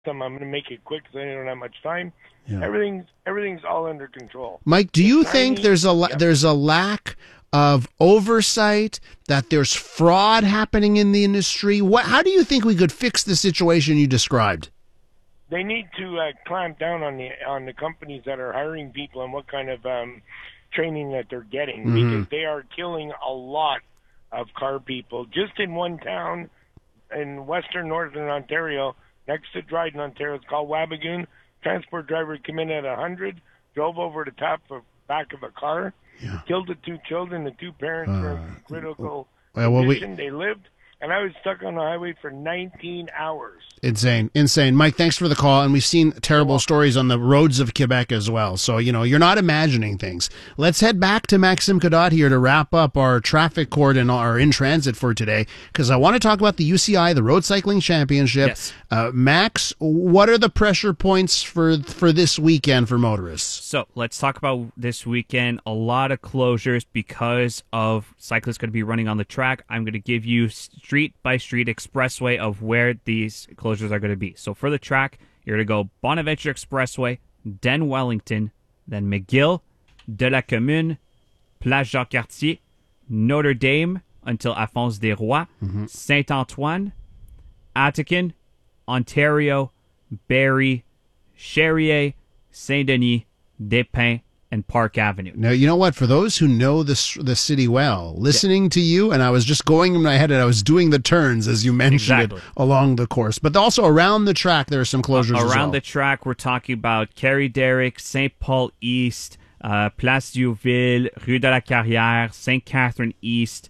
them. I'm going to make it quick because I don't have much time. Yeah. Everything's all under control. Mike, do you think there's a lack of oversight, that there's fraud happening in the industry? How do you think we could fix the situation you described? They need to clamp down on the companies that are hiring people and what kind of training that they're getting, because they are killing a lot of car people. Just in one town in northern Ontario, next to Dryden, Ontario, it's called Wabigoon. Transport driver came in at 100, drove over the back of a car, killed the 2 children. The 2 parents were in critical condition. They lived, and I was stuck on the highway for 19 hours. Insane. Mike, thanks for the call. And we've seen terrible stories on the roads of Quebec as well. So, you're not imagining things. Let's head back to Maxime Cadotte here to wrap up our traffic court and our in transit for today, because I want to talk about the UCI, the Road Cycling Championship. Yes. Max, what are the pressure points for this weekend for motorists? So let's talk about this weekend. A lot of closures because of cyclists going to be running on the track. I'm going to give you street-by-street expressway of where these closures are going to be. So for the track, you're going to go Bonaventure Expressway, then Wellington, then McGill, De la Commune, Place Jacques-Cartier, Notre Dame until Alphonse des Rois, Saint-Antoine, Attican, Ontario, Barrie, Cherrier, Saint-Denis, Des Pins, and Park Avenue. Now, you know what? For those who know the city well, listening to you, and I was just going in my head and I was doing the turns as you mentioned it along the course. But also around the track, there are some closures as well. Around the track, we're talking about Carrie-Derrick, St. Paul East, Place Diouville, Rue de la Carrière, St. Catherine East,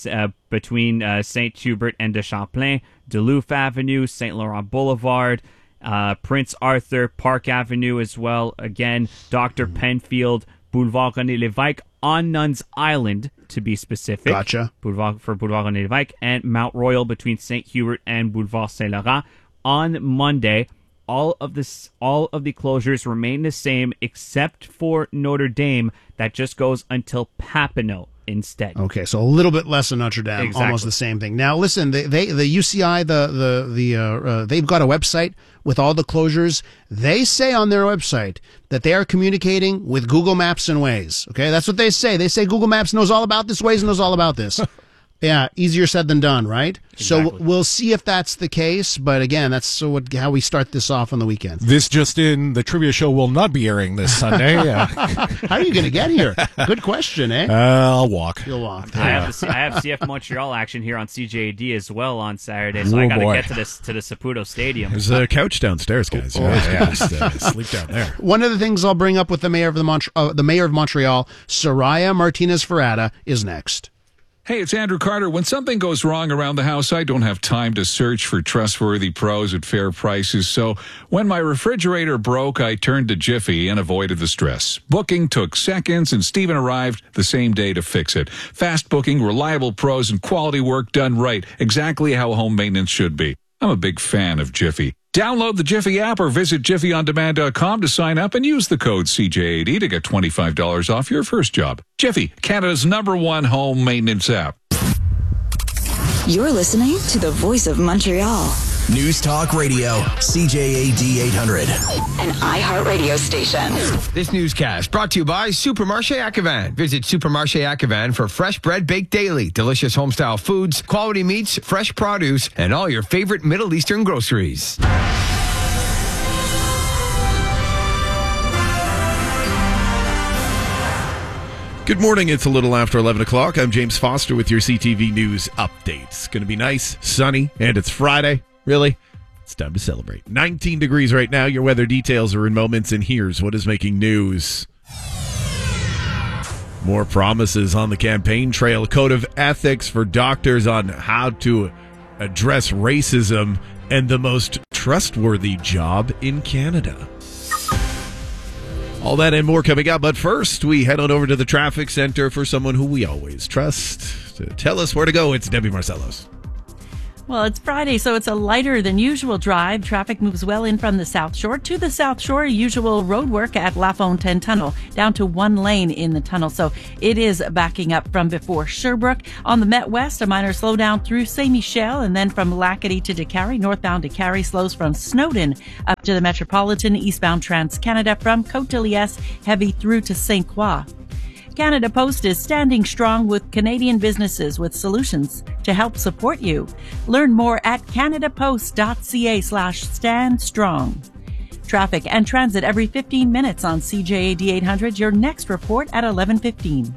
between St. Hubert and de Champlain, Duluth Avenue, St. Laurent Boulevard, Prince Arthur, Park Avenue as well. Again, Dr. Penfield, Boulevard René Lévesque, on Nuns Island, to be specific. Gotcha. Boulevard René Lévesque, and Mount Royal between St. Hubert and Boulevard Saint Laurent. On Monday, all of the closures remain the same except for Notre Dame. That just goes until Papineau instead. Okay, so a little bit less than Notre Dame, almost the same thing. Now, listen, the UCI, they've got a website with all the closures. They say on their website that they are communicating with Google Maps and Waze. Okay, that's what they say. They say Google Maps knows all about this, Waze knows all about this. Yeah, easier said than done, right? Exactly. So we'll see if that's the case. But again, that's how we start this off on the weekend. This just in, the trivia show will not be airing this Sunday. How are you going to get here? Good question, eh? I'll walk. You'll walk. I have CF Montreal action here on CJAD as well on Saturday, so I got to get to the Saputo Stadium. There's a couch downstairs, guys. Sleep down there. One of the things I'll bring up with the mayor of Montreal, Soraya Martinez Ferrada, is next. Hey, it's Andrew Carter. When something goes wrong around the house, I don't have time to search for trustworthy pros at fair prices. So when my refrigerator broke, I turned to Jiffy and avoided the stress. Booking took seconds, and Steven arrived the same day to fix it. Fast booking, reliable pros, and quality work done right. Exactly how home maintenance should be. I'm a big fan of Jiffy. Download the Jiffy app or visit jiffyondemand.com to sign up and use the code CJAD to get $25 off your first job. Jiffy, Canada's #1 home maintenance app. You're listening to the Voice of Montreal. News Talk Radio, CJAD 800. An iHeartRadio station. This newscast brought to you by Supermarché Ackevan. Visit Supermarché Ackevan for fresh bread baked daily, delicious homestyle foods, quality meats, fresh produce, and all your favorite Middle Eastern groceries. Good morning. It's a little after 11 o'clock. I'm James Foster with your CTV News update. It's going to be nice, sunny, and it's Friday. Really? It's time to celebrate. 19 degrees right now. Your weather details are in moments, and here's what is making news. More promises on the campaign trail. Code of ethics for doctors on how to address racism, and the most trustworthy job in Canada. All that and more coming up. But first, we head on over to the traffic center for someone who we always trust to tell us where to go. It's Debbie Marcellos. Well, it's Friday, so it's a lighter than usual drive. Traffic moves well in from the South Shore to the South Shore. Usual road work at La Fontaine Tunnel, down to one lane in the tunnel. So it is backing up from before Sherbrooke. On the Met West, a minor slowdown through Saint Michel, and then from Lackady to DeCarry. Northbound DeCarry slows from Snowdon up to the Metropolitan. Eastbound Trans-Canada from Côte de Liesse, heavy through to St. Croix. Canada Post is standing strong with Canadian businesses with solutions to help support you. Learn more at canadapost.ca/standstrong. Traffic and transit every 15 minutes on CJAD 800. Your next report at 11:15.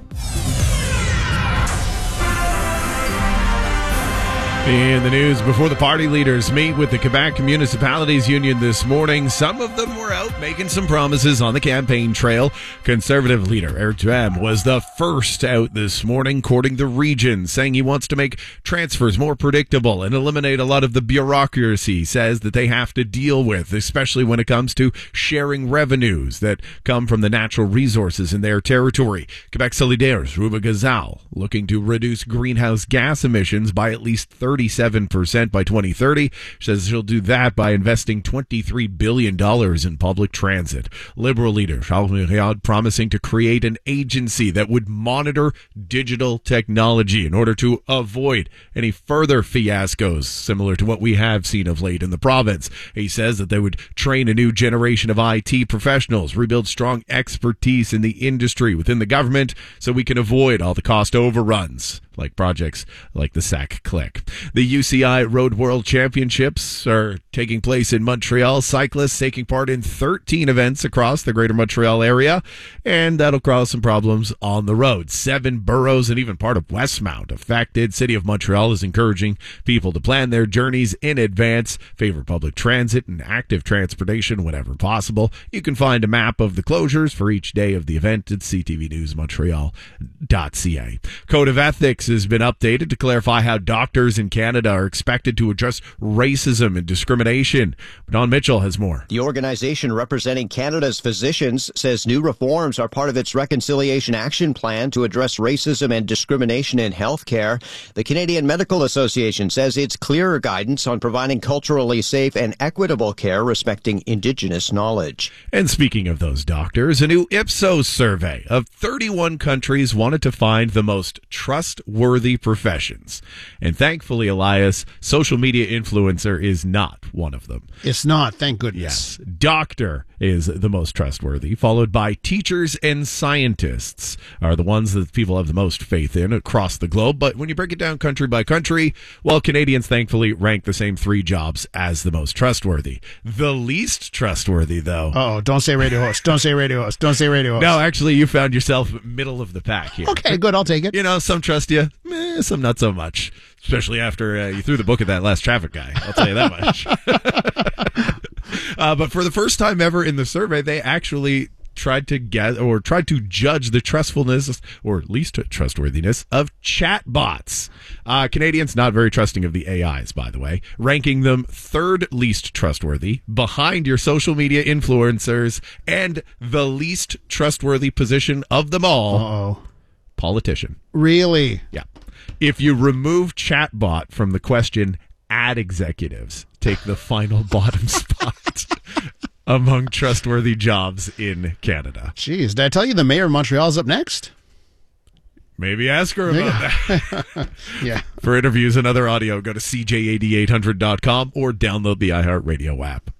In the news, before the party leaders meet with the Quebec Municipalities Union this morning, some of them were out making some promises on the campaign trail. Conservative leader Éric Duhem was the first out this morning, courting the region, saying he wants to make transfers more predictable and eliminate a lot of the bureaucracy he says that they have to deal with, especially when it comes to sharing revenues that come from the natural resources in their territory. Quebec Solidaire's Ruba Gazal looking to reduce greenhouse gas emissions by at least 37% by 2030. She says she'll do that by investing $23 billion in public transit. Liberal leader Charles Myriad promising to create an agency that would monitor digital technology in order to avoid any further fiascos similar to what we have seen of late in the province. He says that they would train a new generation of IT professionals, rebuild strong expertise in the industry within the government so we can avoid all the cost overruns, like projects like the SAC Click. The UCI Road World Championships are taking place in Montreal. Cyclists taking part in 13 events across the greater Montreal area, and that'll cause some problems on the road. 7 boroughs and even part of Westmount affected. City of Montreal is encouraging people to plan their journeys in advance, favor public transit and active transportation whenever possible. You can find a map of the closures for each day of the event at ctvnewsmontreal.ca. Code of Ethics has been updated to clarify how doctors in Canada are expected to address racism and discrimination. Don Mitchell has more. The organization representing Canada's physicians says new reforms are part of its Reconciliation Action Plan to address racism and discrimination in healthcare. The Canadian Medical Association says it's clearer guidance on providing culturally safe and equitable care respecting Indigenous knowledge. And speaking of those doctors, a new Ipsos survey of 31 countries wanted to find the most trustworthy professions. And thankfully, Elias, social media influencer is not one of them. It's not, thank goodness. Yes. Doctor is the most trustworthy, followed by teachers and scientists are the ones that people have the most faith in across the globe. But when you break it down country by country, well, Canadians thankfully rank the same 3 jobs as the most trustworthy. The least trustworthy, though. Oh, don't say radio host. Don't say radio host. Don't say radio host. No, actually, you found yourself middle of the pack here. Okay, good. I'll take it. You know, some trust you, some not so much. Especially after you threw the book at that last traffic guy. I'll tell you that much. But for the first time ever in the survey, they actually tried to judge the trustfulness or least trustworthiness of chatbots. Canadians not very trusting of the AIs, by the way, ranking them 3rd least trustworthy, behind your social media influencers, and the least trustworthy position of them all, politician. Really? Yeah. If you remove chatbot from the question, ad executives take the final bottom spot among trustworthy jobs in Canada. Jeez, did I tell you the mayor of Montreal is up next? Maybe ask her about that. Yeah. For interviews and other audio, go to CJAD800.com or download the iHeartRadio app.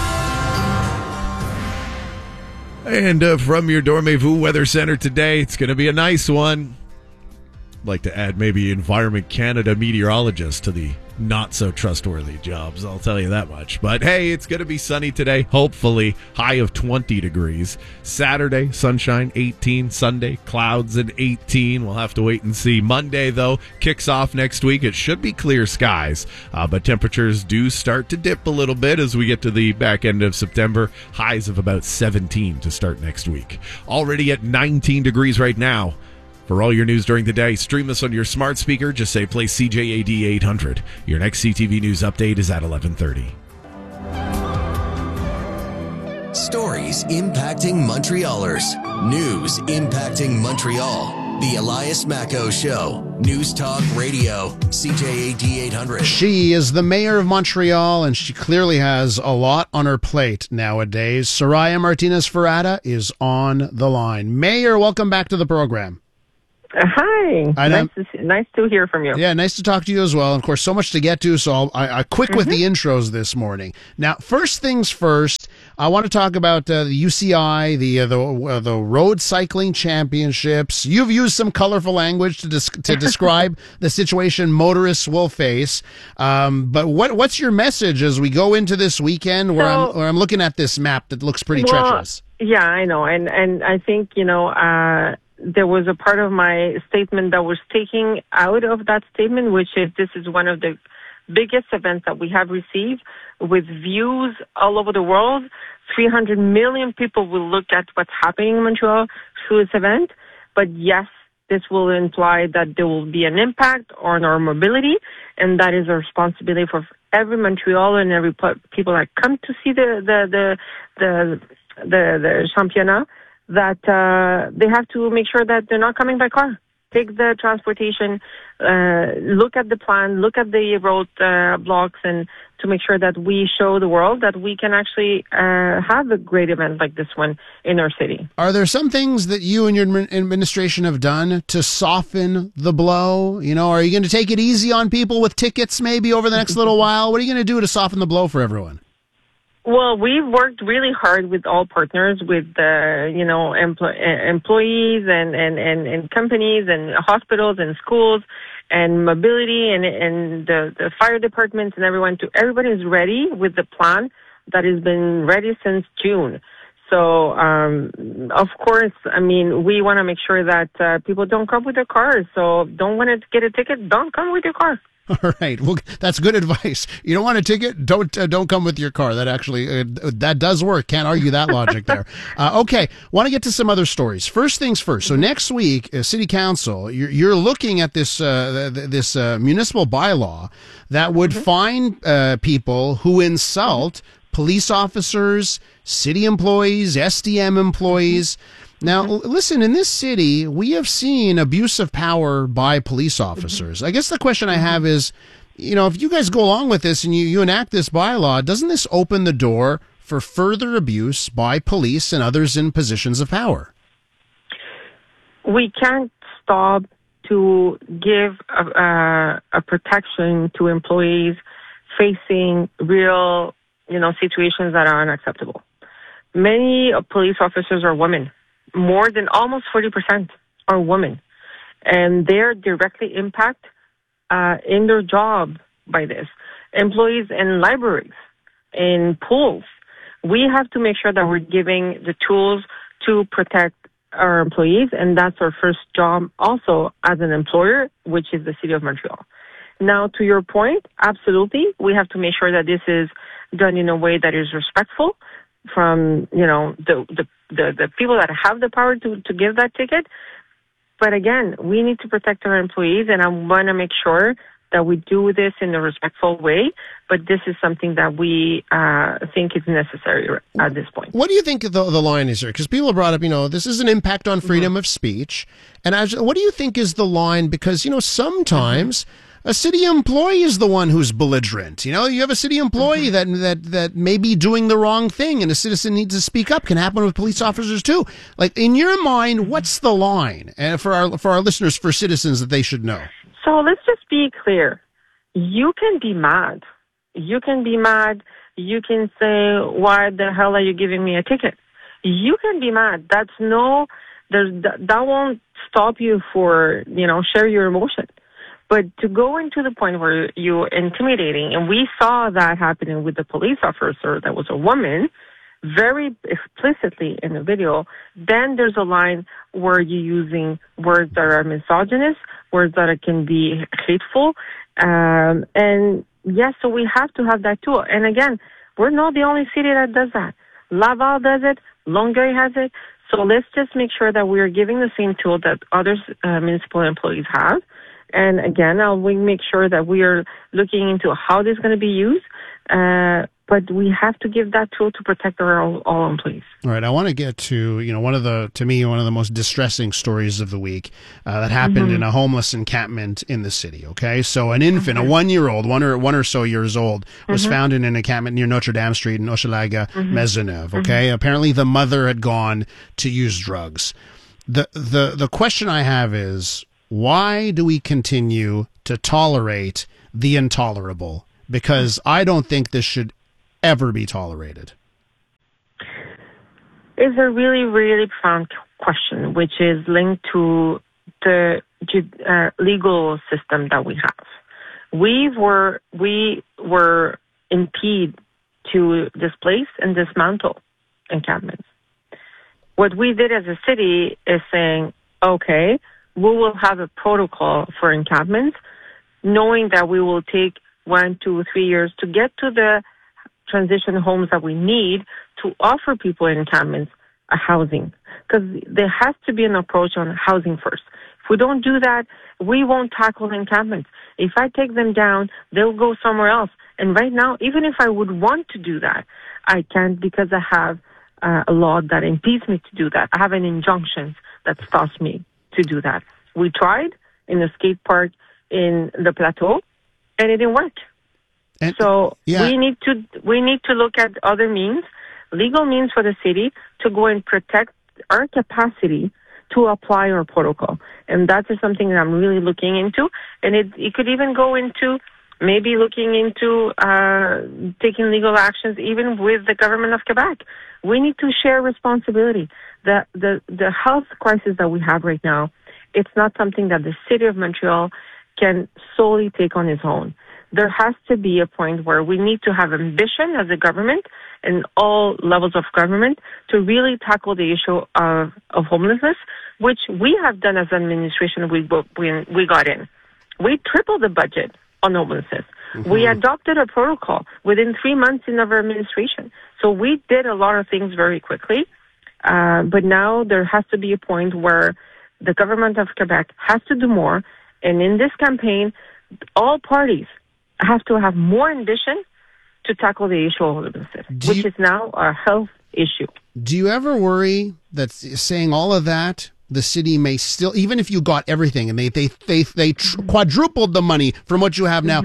And from your Dormez-vous Weather Center today, it's going to be a nice one. I'd like to add maybe Environment Canada meteorologist to the not-so-trustworthy jobs, I'll tell you that much. But hey, it's going to be sunny today, hopefully. High of 20 degrees. Saturday, sunshine, 18. Sunday, clouds at 18. We'll have to wait and see. Monday, though, kicks off next week. It should be clear skies, but temperatures do start to dip a little bit as we get to the back end of September. Highs of about 17 to start next week. Already at 19 degrees right now. For all your news during the day, stream us on your smart speaker. Just say play CJAD 800. Your next CTV News update is at 11:30. Stories impacting Montrealers. News impacting Montreal. The Elias Macco Show. News Talk Radio, CJAD 800. She is the mayor of Montreal, and she clearly has a lot on her plate nowadays. Soraya Martinez-Ferrada is on the line. Mayor, welcome back to the program. Hi. Nice to hear from you. Yeah, nice to talk to you as well. And of course, so much to get to, so I quick with the intros this morning. Now, first things first, I want to talk about the UCI, the Road Cycling Championships. You've used some colorful language to describe the situation motorists will face. But what's your message as we go into this weekend where I'm looking at this map that looks pretty treacherous? Yeah, I know. And I think, there was a part of my statement that was taken out of that statement, which is this is one of the biggest events that we have received with views all over the world. 300 million people will look at what's happening in Montreal through this event. But yes, this will imply that there will be an impact on our mobility, and that is a responsibility for every Montrealer and every people that come to see the championnat, that they have to make sure that they're not coming by car. Take the transportation, look at the plan, look at the road blocks, and to make sure that we show the world that we can actually have a great event like this one in our city. Are there some things that you and your administration have done to soften the blow? Are you going to take it easy on people with tickets maybe over the next little while? What are you going to do to soften the blow for everyone? Well, we've worked really hard with all partners, with employees and companies and hospitals and schools and mobility and the fire departments and everyone. Everybody is ready with the plan that has been ready since June. So, of course, we want to make sure that people don't come with their cars. So, don't want to get a ticket, don't come with your car. All right. Well, that's good advice. You don't want a ticket? Don't come with your car. That actually that does work. Can't argue that logic there. Okay. Want to get to some other stories. First things first. So next week, City Council, you're looking at this municipal bylaw that would fine people who insult police officers, city employees, SDM employees. Now, listen, in this city, we have seen abuse of power by police officers. I guess the question I have is, if you guys go along with this and you enact this bylaw, doesn't this open the door for further abuse by police and others in positions of power? We can't stop to give a protection to employees facing real, situations that are unacceptable. Many police officers are women. More than almost 40% are women, and they're directly impacted in their job by this. Employees in libraries, in pools, we have to make sure that we're giving the tools to protect our employees, and that's our first job also as an employer, which is the City of Montreal. Now, to your point, absolutely, we have to make sure that this is done in a way that is respectful from, the people that have the power to give that ticket. But again, we need to protect our employees, and I want to make sure that we do this in a respectful way. But this is something that we think is necessary at this point. What do you think the line is here? Because people have brought up, this is an impact on freedom of speech. And what do you think is the line? Because, sometimes a city employee is the one who's belligerent. You have a city employee that may be doing the wrong thing, and a citizen needs to speak up. Can happen with police officers too. Like, in your mind, what's the line? And for our listeners, for citizens, that they should know. So let's just be clear. You can be mad. You can be mad. You can say, "Why the hell are you giving me a ticket?" You can be mad. That won't stop you for share your emotion. But to go into the point where you're intimidating, and we saw that happening with the police officer that was a woman, very explicitly in the video, then there's a line where you're using words that are misogynist, words that can be hateful. And yes, so we have to have that tool. And again, we're not the only city that does that. Laval does it. Longueuil has it. So let's just make sure that we are giving the same tool that other municipal employees have. And again, we make sure that we are looking into how this is going to be used. but we have to give that tool to protect all employees. All right, I want to get to one of the most distressing stories of the week that happened in a homeless encampment in the city. Okay, so an infant, a 1-year-old, one or so years old, was found in an encampment near Notre Dame Street in Hochelaga, Maisonneuve. Okay, apparently the mother had gone to use drugs. The question I have is, why do we continue to tolerate the intolerable? Because I don't think this should ever be tolerated. It's a really, really profound question, which is linked to the legal system that we have. We were impeded to displace and dismantle encampments. What we did as a city is saying, okay, we will have a protocol for encampments, knowing that we will take 1, 2, 3 years to get to the transition homes that we need to offer people in encampments a housing. Because there has to be an approach on housing first. If we don't do that, we won't tackle encampments. If I take them down, they'll go somewhere else. And right now, even if I would want to do that, I can't because I have a law that impedes me to do that. I have an injunction that stops me to do that. We tried in a skate park in the Plateau, and it didn't work. And, we need to look at other means, legal means for the city to go and protect our capacity to apply our protocol. And that is something that I'm really looking into. And it could even go into maybe looking into taking legal actions even with the government of Quebec. We need to share responsibility. The health crisis that we have right now, it's not something that the city of Montreal can solely take on its own. There has to be a point where we need to have ambition as a government and all levels of government to really tackle the issue of homelessness, which we have done as administration. We got in. We tripled the budget on homelessness. We adopted a protocol within 3 months in our administration. So we did a lot of things very quickly. But now there has to be a point where the government of Quebec has to do more. And in this campaign, all parties have to have more ambition to tackle the issue of homelessness, which is now a health issue. Do you ever worry that saying all of that, the city may still, even if you got everything and they quadrupled the money from what you have now,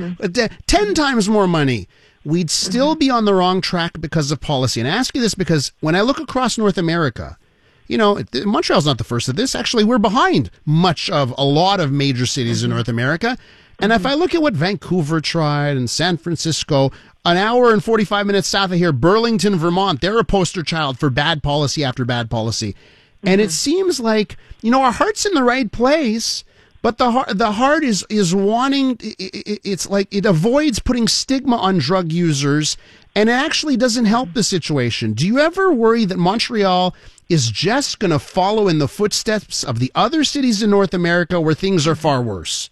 10 times more money, we'd still be on the wrong track because of policy? And I ask you this because when I look across North America, Montreal's not the first of this. Actually, we're behind much of a lot of major cities in North America. And if I look at what Vancouver tried and San Francisco, an hour and 45 minutes south of here, Burlington, Vermont, they're a poster child for bad policy after bad policy. And it seems like, our heart's in the right place, but the heart is wanting, it's like it avoids putting stigma on drug users, and it actually doesn't help the situation. Do you ever worry that Montreal is just going to follow in the footsteps of the other cities in North America where things are far worse?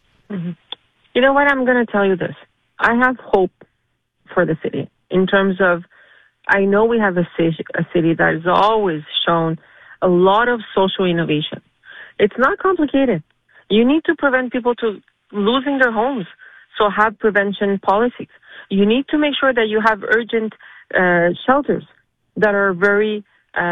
You know what? I'm going to tell you this. I have hope for the city in terms of, I know we have a city that has always shown a lot of social innovation. It's not complicated. You need to prevent people to losing their homes, so have prevention policies. You need to make sure that you have urgent shelters that are very,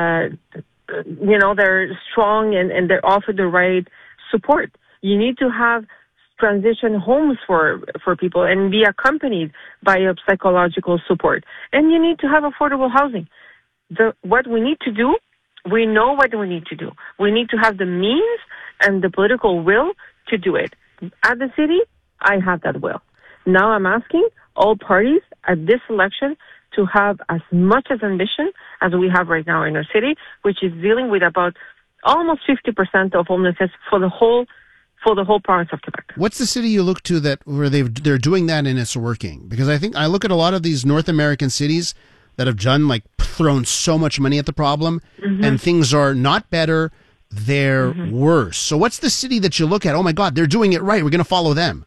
they're strong and they offer the right support. You need to have transition homes for people and be accompanied by a psychological support. And you need to have affordable housing. What we need to do, we know what we need to do. We need to have the means and the political will to do it. At the city, I have that will. Now I'm asking all parties at this election to have as much as ambition as we have right now in our city, which is dealing with about almost 50% of homelessness for the whole province of Quebec. What's the city you look to where they're doing that and it's working? Because I think I look at a lot of these North American cities that have thrown so much money at the problem, and things are not better, they're worse. So what's the city that you look at? Oh my God, they're doing it right. We're going to follow them.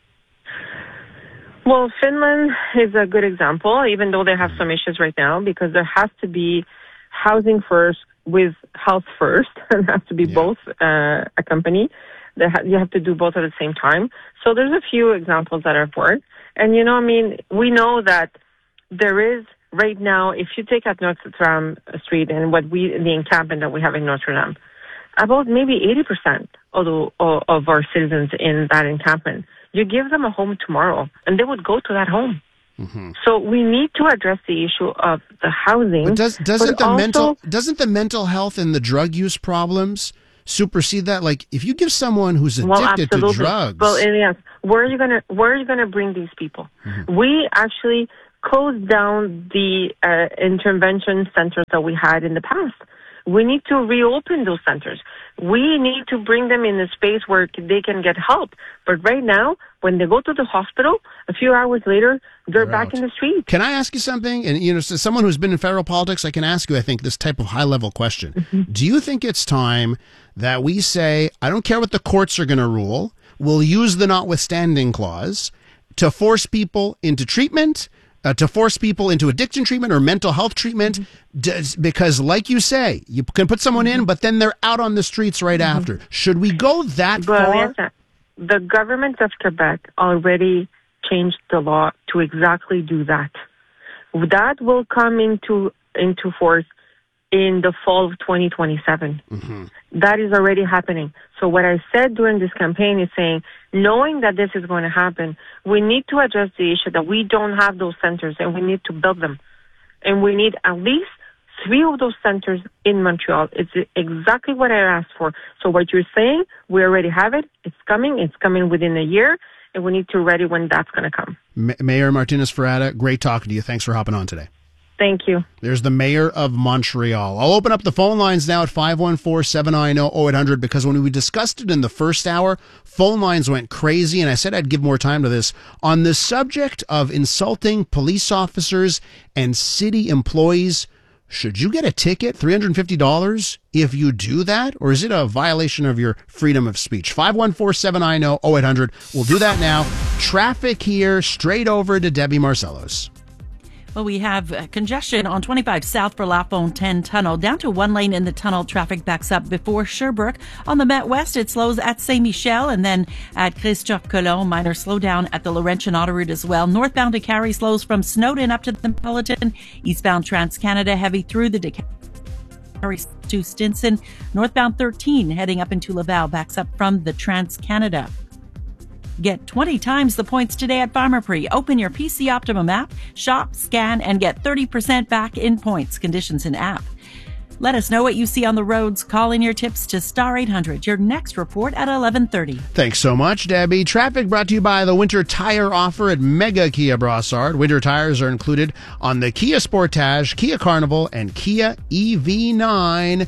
Well, Finland is a good example, even though they have some issues right now, because there has to be housing first with health first. It has to be both accompanied. You have to do both at the same time. So there's a few examples that have worked. And, we know that there is right now, if you take at Notre Dame Street and the encampment that we have in Notre Dame, about maybe 80% of our citizens in that encampment, you give them a home tomorrow, and they would go to that home. Mm-hmm. So we need to address the issue of the housing. But doesn't the mental health and the drug use problems supersede that? Like, if you give someone who's addicted to drugs, well, yes, where are you gonna bring these people? Mm-hmm. We actually closed down the intervention centers that we had in the past. We need to reopen those centers. We need to bring them in a space where they can get help. But right now, when they go to the hospital, a few hours later, they're back in the street. Can I ask you something? And, as someone who's been in federal politics, I can ask you, I think, this type of high-level question. Mm-hmm. Do you think it's time that we say, I don't care what the courts are going to rule, we'll use the notwithstanding clause to force people into treatment, to force people into addiction treatment or mental health treatment, because like you say, you can put someone in, but then they're out on the streets right after. Should we go that far? Yes, the government of Quebec already changed the law to exactly do that. That will come into force in the fall of 2027. Mm-hmm. That is already happening. So what I said during this campaign is saying, knowing that this is going to happen, we need to address the issue that we don't have those centers, and we need to build them. And we need at least 3 of those centers in Montreal. It's exactly what I asked for. So what you're saying, we already have it. It's coming. It's coming within a year, and we need to be ready when that's going to come. Mayor Martinez-Ferrada, great talking to you. Thanks for hopping on today. Thank you. There's the mayor of Montreal. I'll open up the phone lines now at 514-790-0800 because when we discussed it in the first hour, phone lines went crazy, and I said I'd give more time to this. On the subject of insulting police officers and city employees, should you get a ticket, $350, if you do that? Or is it a violation of your freedom of speech? 514-790-0800. We'll do that now. Traffic here, straight over to Debbie Marcellos. Well, we have congestion on 25 south for Lafontaine Tunnel. Down to 1 lane in the tunnel. Traffic backs up before Sherbrooke. On the Met West, it slows at Saint-Michel and then at Christophe Colomb. Minor slowdown at the Laurentian Autoroute as well. Northbound to Cary slows from Snowden up to the Metropolitan. Eastbound Trans-Canada heavy through the Cary to Stinson. Northbound 13 heading up into Laval backs up from the Trans-Canada. Get 20 times the points today at Pharmaprix. Open your PC Optimum app, shop, scan, and get 30% back in points. Conditions in app. Let us know what you see on the roads. Call in your tips to Star 800. Your next report at 11:30. Thanks so much, Debbie. Traffic brought to you by the winter tire offer at Mega Kia Brossard. Winter tires are included on the Kia Sportage, Kia Carnival, and Kia EV9.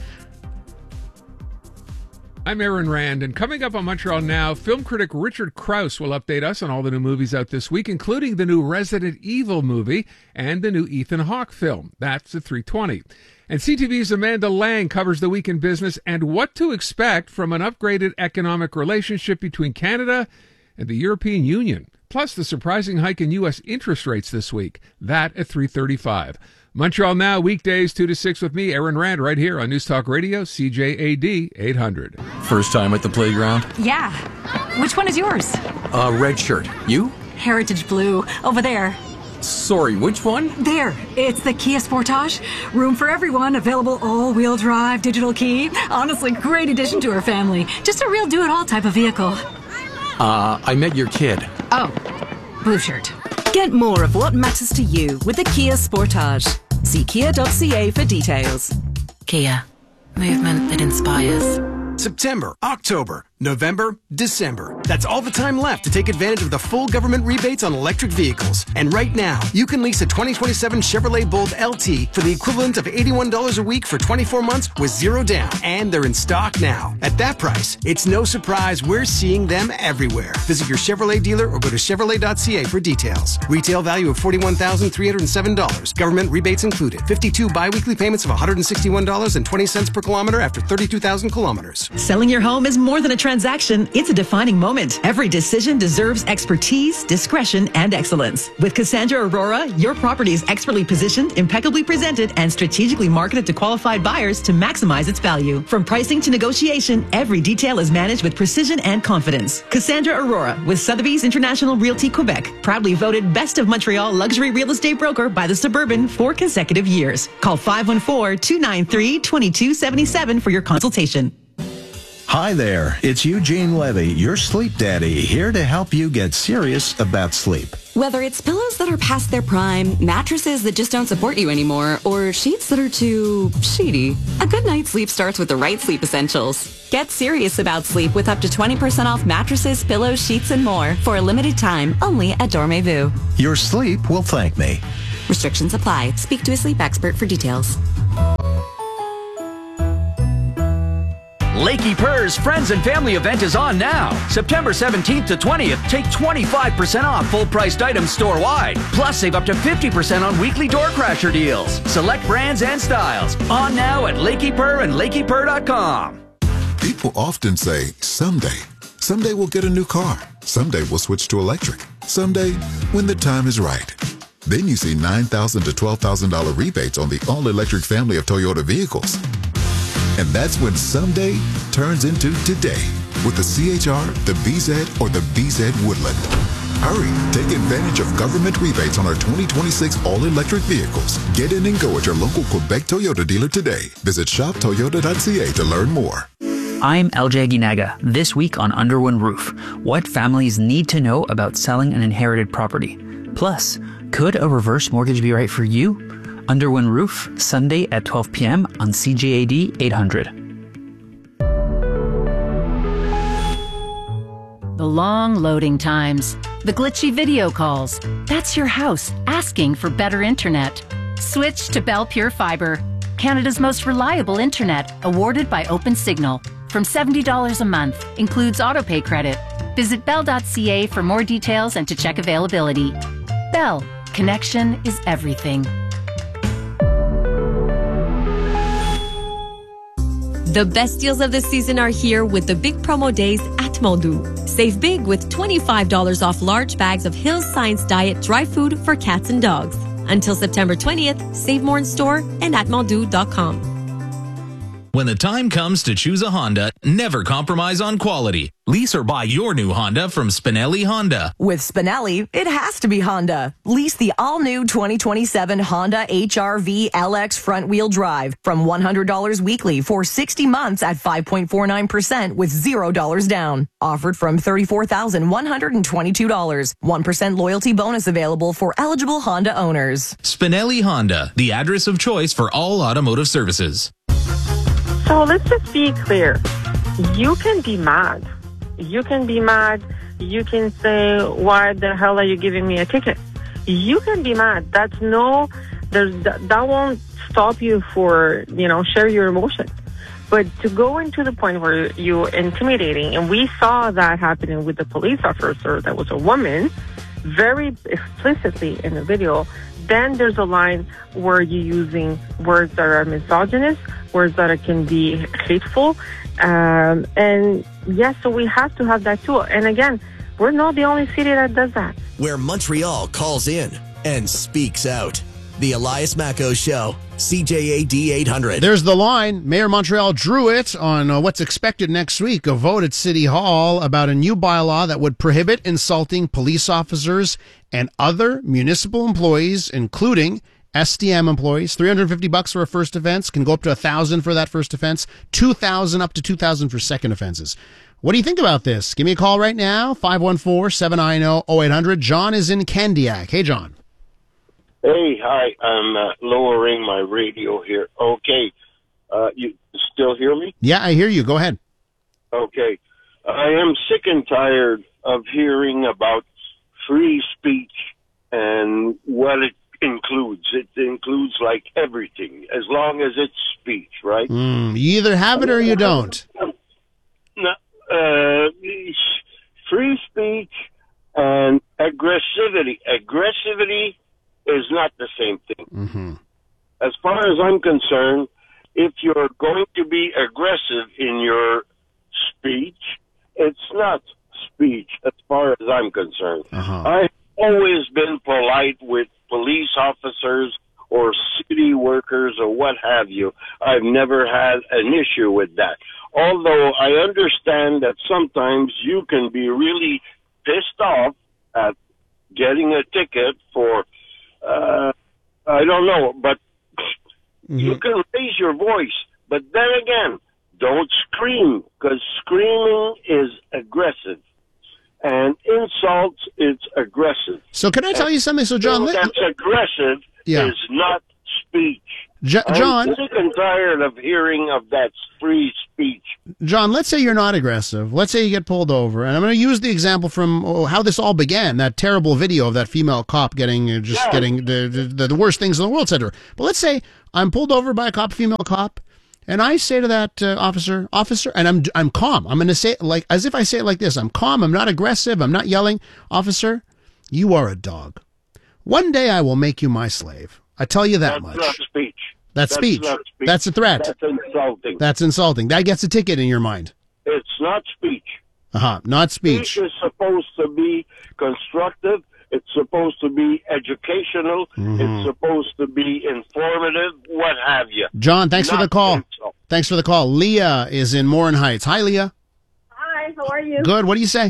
I'm Aaron Rand, and coming up on Montreal Now, film critic Richard Krause will update us on all the new movies out this week, including the new Resident Evil movie and the new Ethan Hawke film. That's at 3:20. And CTV's Amanda Lang covers the week in business and what to expect from an upgraded economic relationship between Canada and the European Union. Plus, the surprising hike in U.S. interest rates this week. That at 3:35. Montreal Now, weekdays 2 to 6 with me, Aaron Rand, right here on News Talk Radio, CJAD 800. First time at the playground? Yeah. Which one is yours? Red shirt. You? Heritage Blue. Over there. Sorry, which one? There. It's the Kia Sportage. Room for everyone. Available all-wheel drive, digital key. Honestly, great addition to our family. Just a real do-it-all type of vehicle. I met your kid. Oh. Blue shirt. Get more of what matters to you with the Kia Sportage. See kia.ca for details. Kia. Movement that inspires. September, October, November, December. That's all the time left to take advantage of the full government rebates on electric vehicles. And right now, you can lease a 2027 Chevrolet Bolt LT for the equivalent of $81 a week for 24 months with zero down. And they're in stock now. At that price, it's no surprise we're seeing them everywhere. Visit your Chevrolet dealer or go to Chevrolet.ca for details. Retail value of $41,307. Government rebates included. 52 biweekly payments of $161.20 per kilometer after 32,000 kilometers. Selling your home is more than a transaction, it's a defining moment. Every decision deserves expertise, discretion, and excellence. With Cassandra Aurora, your property is expertly positioned, impeccably presented, and strategically marketed to qualified buyers to maximize its value. From pricing to negotiation, every detail is managed with precision and confidence. Cassandra Aurora with Sotheby's International Realty Quebec, proudly voted Best of Montreal Luxury Real Estate Broker by The Suburban 4 consecutive years. Call 514-293-2277 for your consultation. Hi there, it's Eugene Levy, your sleep daddy, here to help you get serious about sleep. Whether it's pillows that are past their prime, mattresses that just don't support you anymore, or sheets that are too sheety, a good night's sleep starts with the right sleep essentials. Get serious about sleep with up to 20% off mattresses, pillows, sheets, and more for a limited time only at Dormez-vous. Your sleep will thank me. Restrictions apply. Speak to a sleep expert for details. Lakey Purr's Friends and Family event is on now. September 17th to 20th, take 25% off full-priced items store-wide. Plus, save up to 50% on weekly door crasher deals. Select brands and styles. On now at Lakey Purr and LakeyPurr.com. People often say, someday. Someday we'll get a new car. Someday we'll switch to electric. Someday, when the time is right. Then you see $9,000 to $12,000 rebates on the all-electric family of Toyota vehicles. And that's when someday turns into today with the CHR, the BZ, or the BZ Woodland. Hurry, take advantage of government rebates on our 2026 all-electric vehicles. Get in and go at your local Quebec Toyota dealer today. Visit shoptoyota.ca to learn more. I'm LJ Ginaga. This week on Under One Roof, what families need to know about selling an inherited property. Plus, could a reverse mortgage be right for you? Under One Roof, Sunday at 12 p.m. on CJAD 800. The long loading times, the glitchy video calls. That's your house asking for better internet. Switch to Bell Pure Fiber, Canada's most reliable internet, awarded by OpenSignal. From $70 a month, includes autopay credit. Visit bell.ca for more details and to check availability. Bell, connection is everything. The best deals of the season are here with the big promo days at Mondo. Save big with $25 off large bags of Hill's Science Diet dry food for cats and dogs. Until September 20th, save more in store and at Mondo.com. When the time comes to choose a Honda, never compromise on quality. Lease or buy your new Honda from Spinelli Honda. With Spinelli, it has to be Honda. Lease the all-new 2027 Honda HR-V LX front-wheel drive from $100 weekly for 60 months at 5.49% with $0 down. Offered from $34,122. 1% loyalty bonus available for eligible Honda owners. Spinelli Honda, the address of choice for all automotive services. So let's just be clear. You can be mad. You can be mad. You can say, why the hell are you giving me a ticket? You can be mad. That won't stop you for, share your emotions. But to go into the point where you're intimidating, and we saw that happening with the police officer that was a woman, very explicitly in the video, then there's a line where you're using words that are misogynist, words that can be hateful. And yes, so we have to have that too. And again, we're not the only city that does that. Where Montreal calls in and speaks out. The Elias Macco Show, CJAD 800. There's the line. Mayor Montreal drew it on what's expected next week, a vote at City Hall about a new bylaw that would prohibit insulting police officers and other municipal employees, including STM employees. $350 for a first offense, can go up to $1,000 for that first offense, $2,000 up to $2,000 for second offenses. What do you think about this? Give me a call right now, 514-790-0800. John is in Candiac. Hey, John. Hey, hi. I'm lowering my radio here. Okay. You still hear me? Yeah, I hear you. Go ahead. Okay. I am sick and tired of hearing about free speech and what it includes. It includes like everything, as long as it's speech, right? You either have it or you don't. No, free speech and aggressivity. Aggressivity is not the same thing. Mm-hmm. As far as I'm concerned, if you're going to be aggressive in your speech, it's not speech as far as I'm concerned. Uh-huh. I've always been polite with police officers or city workers or what have you. I've never had an issue with that. Although I understand that sometimes you can be really pissed off at getting a ticket for, I don't know, but you can raise your voice. But then again, don't scream, because screaming is aggressive. And insults, it's aggressive. So can I tell you something? So, John, that's aggressive is not speech. John, I'm sick and tired of hearing of that free speech. John, let's say you're not aggressive. Let's say you get pulled over, and I'm going to use the example from how this all began. That terrible video of that female cop getting the worst things in the world said to her. But let's say I'm pulled over by a female cop. And I say to that officer, and I'm calm. I'm going to say it like, as if I say it like this. I'm calm. I'm not aggressive. I'm not yelling. Officer, you are a dog. One day I will make you my slave. I tell you that much. That's not speech. That's speech. Not speech. That's a threat. That's insulting. That's insulting. That gets a ticket in your mind. It's not speech. Not speech. Speech is supposed to be constructive. It's supposed to be educational. It's supposed to be informative, what have you. John, thanks for the call. Thanks for the call. Leah is in Morin Heights. Hi, Leah. Hi, how are you? Good. What do you say?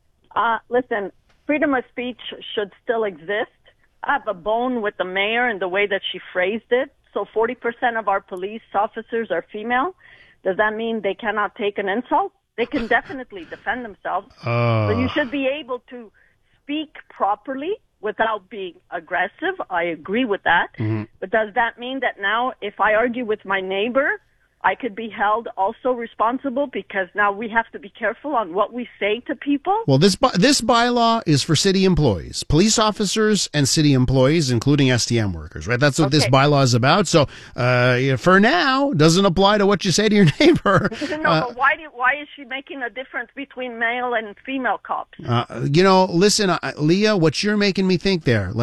Listen, freedom of speech should still exist. I have a bone with the mayor and the way that she phrased it. So 40% of our police officers are female. Does that mean they cannot take an insult? They can definitely defend themselves. So you should be able to speak properly without being aggressive. I agree with that. But does that mean that now if I argue with my neighbor, I could be held also responsible, because now we have to be careful on what we say to people? Well, this bylaw is for city employees, police officers and city employees, including STM workers, right? That's what this bylaw is about. So for now, doesn't apply to what you say to your neighbor. No, but why is she making a difference between male and female cops? Listen, Leah, what you're making me think there,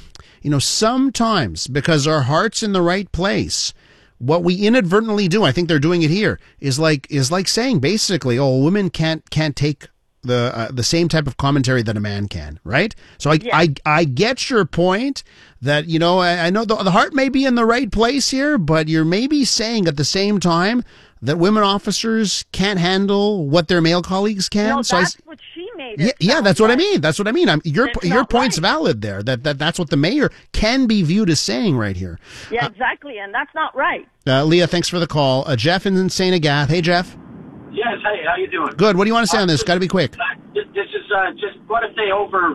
sometimes because our heart's in the right place, what we inadvertently do, I think they're doing it here, is like saying basically, women can't take the same type of commentary that a man can, right? So I get your point that, I know the heart may be in the right place here, but you're maybe saying at the same time that women officers can't handle what their male colleagues can. No, so that's what she made it. Yeah, that's what I mean. That's what I mean. Your point's valid there. That's what the mayor can be viewed as saying right here. Yeah, exactly, and that's not right. Leah, thanks for the call. Jeff in St. Agath. Hey, Jeff. Yes, hey, how you doing? Good. What do you want to say on this? Got to be quick. This is just, what if they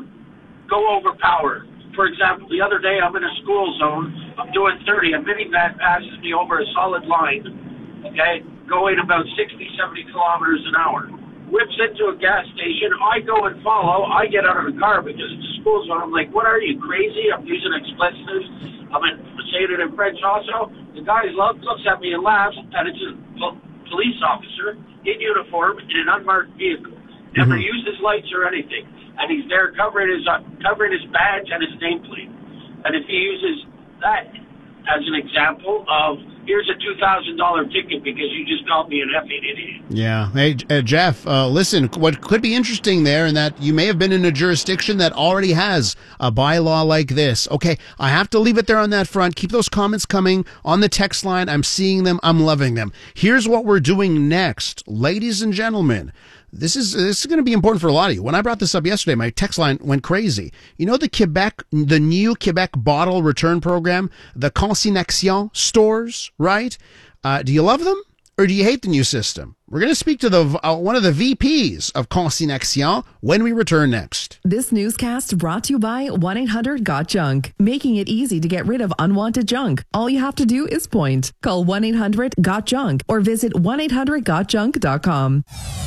go overpower? For example, the other day I'm in a school zone. I'm doing 30. A minivan passes me over a solid line, okay, going about 60, 70 kilometers an hour. Whips into a gas station. I go and follow. I get out of the car because it's a school zone. I'm like, what are you, crazy? I'm using expletives. I'm saying it in French also. The guy looks at me and laughs, and it's a police officer in uniform in an unmarked vehicle. Never used his lights or anything. And he's there covering his badge and his nameplate. And if he uses that as an example of, here's a $2,000 ticket because you just called me an effing idiot. Yeah. Hey, Jeff, listen, what could be interesting there in that you may have been in a jurisdiction that already has a bylaw like this. Okay, I have to leave it there on that front. Keep those comments coming on the text line. I'm seeing them. I'm loving them. Here's what we're doing next. Ladies and gentlemen, this is going to be important for a lot of you. When I brought this up yesterday, my text line went crazy. You know the new Quebec bottle return program, the Consignation stores, right? Do you love them or do you hate the new system? We're going to speak to one of the VPs of Consignation when we return next. This newscast brought to you by 1-800-GOT-JUNK, making it easy to get rid of unwanted junk. All you have to do is point. Call 1-800-GOT-JUNK or visit 1-800-GOTJUNK.com.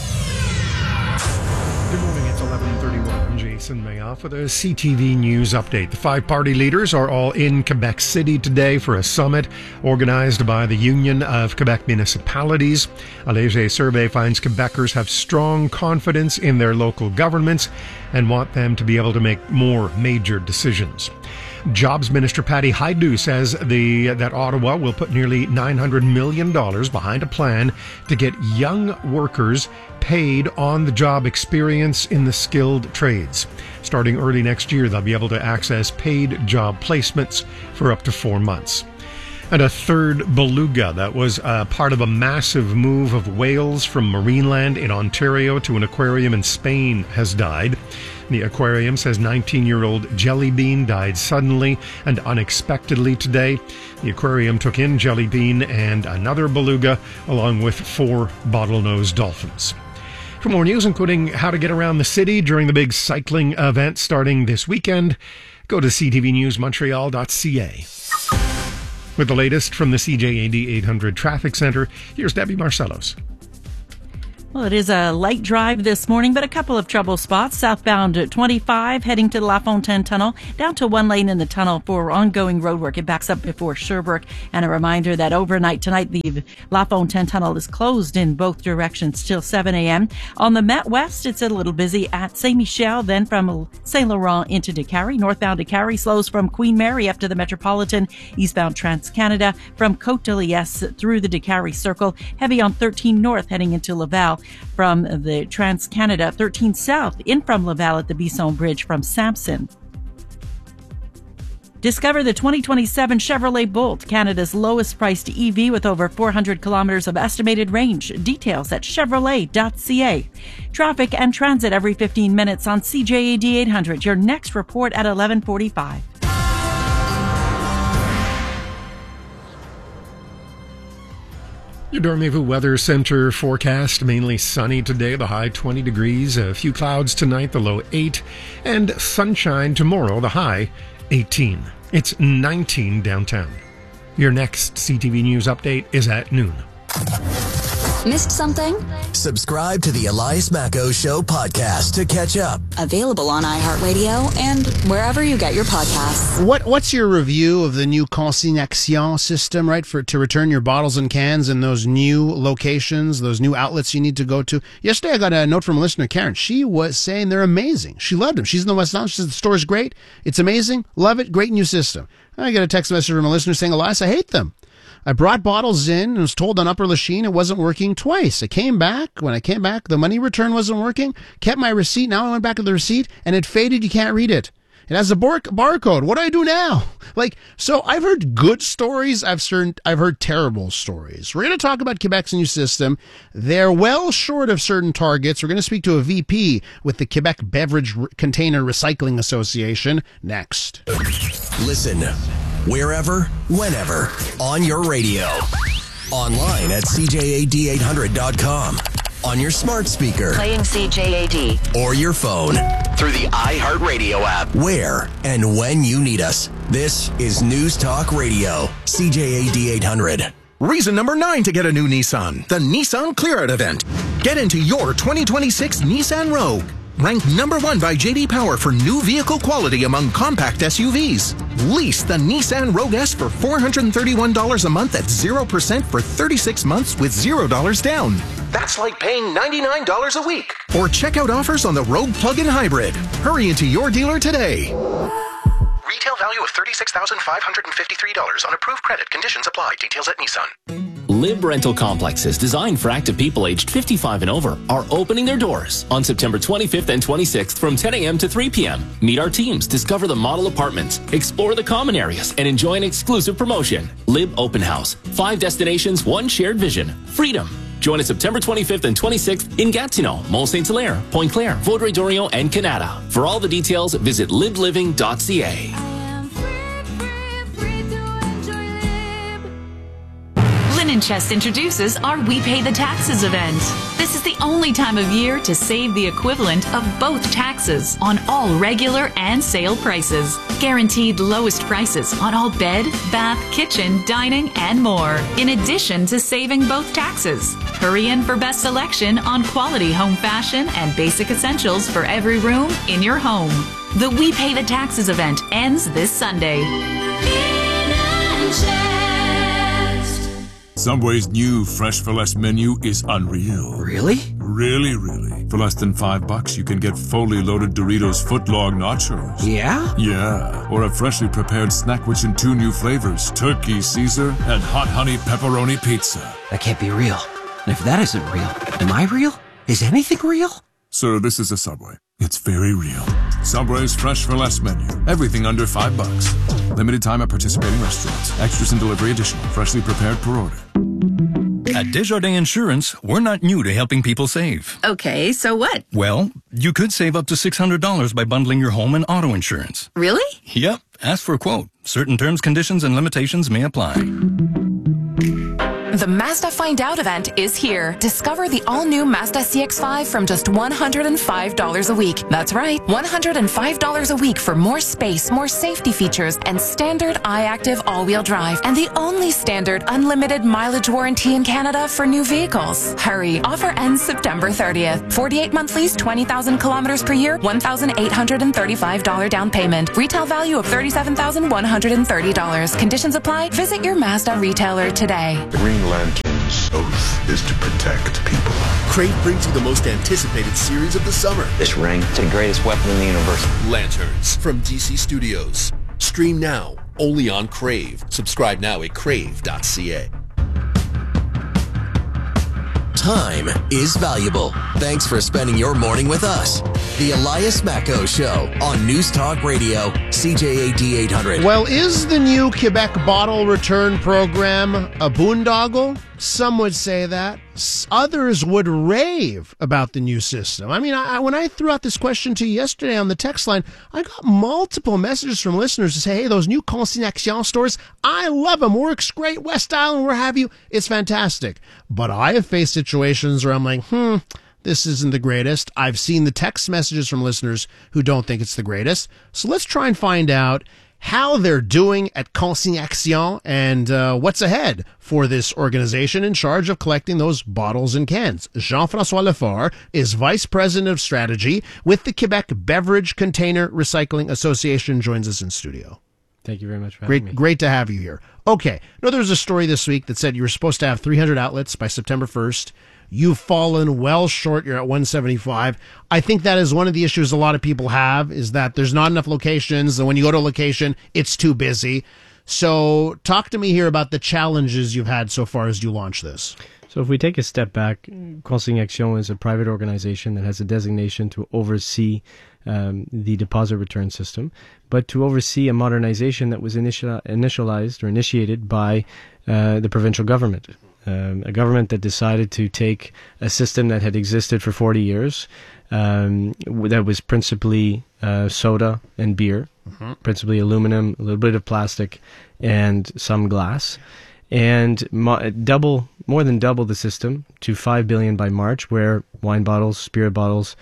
Good morning, it's 11:31. Jason Mayoff with a CTV News update. The 5 party leaders are all in Quebec City today for a summit organized by the Union of Quebec Municipalities. A Léger survey finds Quebecers have strong confidence in their local governments and want them to be able to make more major decisions. Jobs Minister Patty Hajdu says that Ottawa will put nearly $900 million behind a plan to get young workers paid on-the-job experience in the skilled trades. Starting early next year, they'll be able to access paid job placements for up to 4 months. And a third beluga that was part of a massive move of whales from Marineland in Ontario to an aquarium in Spain has died. The aquarium says 19-year-old Jellybean died suddenly and unexpectedly today. The aquarium took in Jellybean and another beluga, along with 4 bottlenose dolphins. For more news, including how to get around the city during the big cycling event starting this weekend, go to ctvnewsmontreal.ca. With the latest from the CJAD 800 Traffic Center, here's Debbie Marcellos. Well, it is a light drive this morning, but a couple of trouble spots. Southbound at 25, heading to the La Fontaine Tunnel, down to 1 lane in the tunnel for ongoing road work. It backs up before Sherbrooke. And a reminder that overnight tonight, the La Fontaine Tunnel is closed in both directions till 7 a.m. On the Met West, it's a little busy at Saint-Michel, then from Saint-Laurent into Décarie. Northbound Décarie slows from Queen Mary up to the Metropolitan. Eastbound Trans-Canada from Côte-de-Liesse through the Décarie Circle. Heavy on 13 North heading into Laval. From the Trans-Canada, 13 South in from Laval at the Bisson Bridge from Sampson. Discover the 2027 Chevrolet Bolt, Canada's lowest priced EV with over 400 kilometers of estimated range. Details at chevrolet.ca. Traffic and transit every 15 minutes on CJAD 800. Your next report at 11:45. Your Dormez-vous Weather Center forecast, mainly sunny today, the high 20 degrees, a few clouds tonight, the low 8, and sunshine tomorrow, the high 18. It's 19 downtown. Your next CTV News update is at noon. Missed something? Subscribe to the Elias Macco Show podcast to catch up. Available on iHeartRadio and wherever you get your podcasts. What's your review of the new consignation system, right, to return your bottles and cans in those new locations, those new outlets you need to go to? Yesterday I got a note from a listener, Karen. She was saying they're amazing. She loved them. She's in the West Island. She says the store is great. It's amazing. Love it. Great new system. I got a text message from a listener saying, Elias, I hate them. I brought bottles in and was told on Upper Lachine it wasn't working twice. I came back. When I came back, the money return wasn't working. Kept my receipt. Now I went back to the receipt and it faded. You can't read it. It has a barcode. What do I do now? So I've heard good stories. I've heard terrible stories. We're going to talk about Quebec's new system. They're well short of certain targets. We're going to speak to a VP with the Quebec Beverage Container Recycling Association next. Listen wherever, whenever, on your radio. Online at CJAD800.com. On your smart speaker. Playing CJAD. Or your phone. Through the iHeartRadio app. Where and when you need us. This is News Talk Radio. CJAD 800. Reason number 9 to get a new Nissan. The Nissan Clear Out event. Get into your 2026 Nissan Rogue. Ranked number 1 by J.D. Power for new vehicle quality among compact SUVs. Lease the Nissan Rogue S for $431 a month at 0% for 36 months with $0 down. That's like paying $99 a week. Or check out offers on the Rogue Plug-in Hybrid. Hurry into your dealer today. Retail value of $36,553 on approved credit. Conditions apply. Details at Nissan. Lib Rental Complexes, designed for active people aged 55 and over, are opening their doors on September 25th and 26th from 10 a.m. to 3 p.m. Meet our teams, discover the model apartments, explore the common areas, and enjoy an exclusive promotion. Lib Open House. 5 destinations, 1 shared vision. Freedom. Join us September 25th and 26th in Gatineau, Mont-Saint-Hilaire, Pointe-Claire, Vaudreuil-Dorion, and Canada. For all the details, visit libliving.ca. Linen Chest introduces our We Pay the Taxes event. This is the only time of year to save the equivalent of both taxes on all regular and sale prices. Guaranteed lowest prices on all bed, bath, kitchen, dining, and more. In addition to saving both taxes. Hurry in for best selection on quality home fashion and basic essentials for every room in your home. The We Pay the Taxes event ends this Sunday. Subway's new Fresh for Less menu is unreal. Really? Really? For less than $5, you can get fully loaded Doritos Footlong Nachos. Yeah? Yeah. Or a freshly prepared snack which in 2 new flavors, Turkey Caesar and Hot Honey Pepperoni Pizza. That can't be real. And if that isn't real, am I real? Is anything real? Sir, this is a Subway. It's very real. Subway's Fresh for Less menu. Everything under $5. Limited time at participating restaurants. Extras and delivery additional. Freshly prepared per order. At Desjardins Insurance, we're not new to helping people save. Okay, so what? Well, you could save up to $600 by bundling your home and auto insurance. Really? Yep. Ask for a quote. Certain terms, conditions, and limitations may apply. The Mazda Find Out event is here. Discover the all-new Mazda CX-5 from just $105 a week. That's right, $105 a week for more space, more safety features, and standard iActive all-wheel drive. And the only standard unlimited mileage warranty in Canada for new vehicles. Hurry, offer ends September 30th. 48-month lease, 20,000 kilometers per year, $1,835 down payment. Retail value of $37,130. Conditions apply. Visit your Mazda retailer today. Green Lantern's oath is to protect people. Crave brings you the most anticipated series of the summer. This ring, it's the greatest weapon in the universe. Lanterns from DC Studios. Stream now, only on Crave. Subscribe now at crave.ca. Time is valuable. Thanks for spending your morning with us. The Elias Macco Show on News Talk Radio, CJAD 800. Well, is the new Quebec bottle return program a boondoggle? Some would say that. Others would rave about the new system. I mean, when I threw out this question to you yesterday on the text line, I got multiple messages from listeners to say, hey, those new Consignation stores, I love them. Works great. West Island, where have you. It's fantastic. But I have faced situations where I'm like, this isn't the greatest. I've seen the text messages from listeners who don't think it's the greatest. So let's try and find out how they're doing at Consignation and what's ahead for this organization in charge of collecting those bottles and cans. Jean-François Lefort is Vice President of Strategy with the Quebec Beverage Container Recycling Association, joins us in studio. Thank you very much for having me. Great to have you here. Okay. No, there was a story this week that said you were supposed to have 300 outlets by September 1st. You've fallen well short. You're at 175. I think that is one of the issues a lot of people have, is that there's not enough locations, and when you go to a location, it's too busy. So talk to me here about the challenges you've had so far as you launch this. So if we take a step back, Consignation is a private organization that has a designation to oversee the deposit return system, but to oversee a modernization that was initiated by the provincial government. A government that decided to take a system that had existed for 40 years, that was principally soda and beer, principally aluminum, a little bit of plastic, and some glass, and more than double the system to 5 billion by March, where wine bottles, spirit bottles,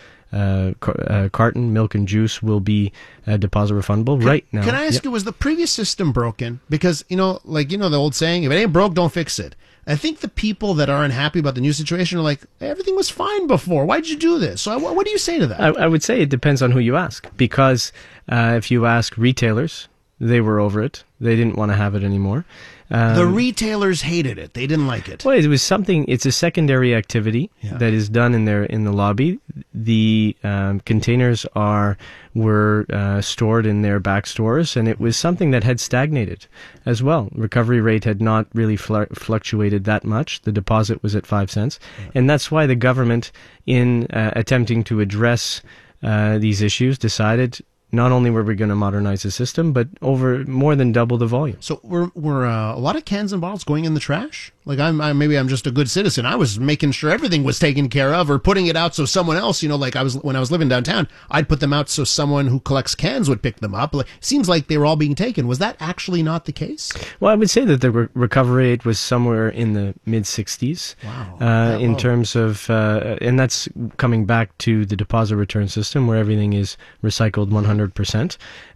carton, milk and juice will be deposit refundable right now. Can I ask you, was the previous system broken? Because, the old saying, if it ain't broke, don't fix it. I think the people that are unhappy about the new situation are like, everything was fine before. Why'd you do this? So what do you say to that? I would say it depends on who you ask. Because if you ask retailers, they were over it. They didn't want to have it anymore. The retailers hated it. They didn't like it. Well, it's a secondary activity that is done in the lobby. The containers were stored in their back stores, and it was something that had stagnated as well. Recovery rate had not really fluctuated that much. The deposit was at 5 cents. And that's why the government, in attempting to address these issues, decided not only were we going to modernize the system, but over more than double the volume. So were a lot of cans and bottles going in the trash? Like maybe I'm just a good citizen. I was making sure everything was taken care of, or putting it out so someone else, when I was living downtown, I'd put them out so someone who collects cans would pick them up. Seems like they were all being taken. Was that actually not the case? Well, I would say that the recovery rate was somewhere in the mid-60s. Wow. In terms of, and that's coming back to the deposit return system where everything is recycled 100%.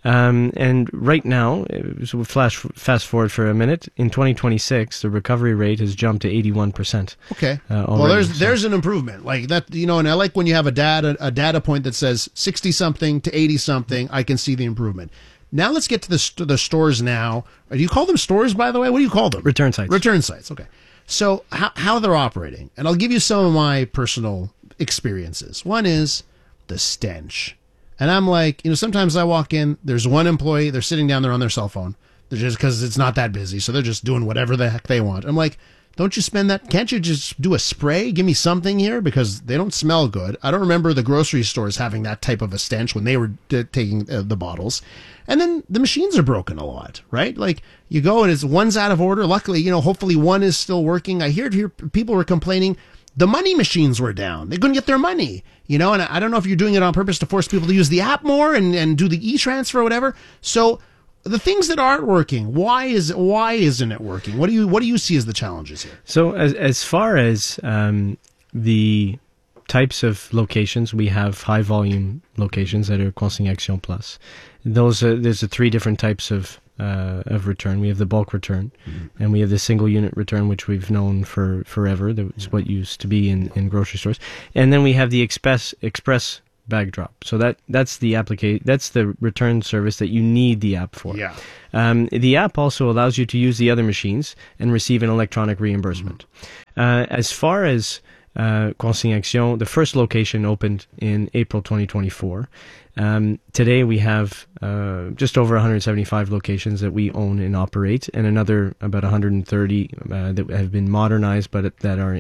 And right now, so we'll fast forward for a minute, in 2026, the recovery rate has jumped to 81%. Okay. Well, there's an improvement like that, and I like when you have a data point that says 60 something to 80 something. I can see the improvement. Now let's get to the stores now. Do you call them stores, by the way? What do you call them? Return sites. Return sites. Okay. So how they're operating, and I'll give you some of my personal experiences. One is the stench. And I'm like, sometimes I walk in, there's one employee, they're sitting down there on their cell phone. They're just, because it's not that busy, so they're just doing whatever the heck they want. I'm like, don't you spend that? Can't you just do a spray? Give me something here, because they don't smell good. I don't remember the grocery stores having that type of a stench when they were taking the bottles. And then the machines are broken a lot, right? Like, you go and one's out of order. Luckily, hopefully one is still working. I hear people were complaining the money machines were down. They couldn't get their money, and I don't know if you're doing it on purpose to force people to use the app more and do the e-transfer or whatever. So the things that aren't working, why isn't it working? What do you see as the challenges here? So as far as the types of locations, we have high volume locations that are Consigne Action Plus. There's three different types of return. We have the bulk return, and we have the single unit return, which we've known for forever. That's what used to be in grocery stores. And then we have the express bag drop. So that's the return service that you need the app for. Yeah. The app also allows you to use the other machines and receive an electronic reimbursement. As far as Consigne Action, the first location opened in April 2024. Today we have just over 175 locations that we own and operate, and another about 130 that have been modernized but that are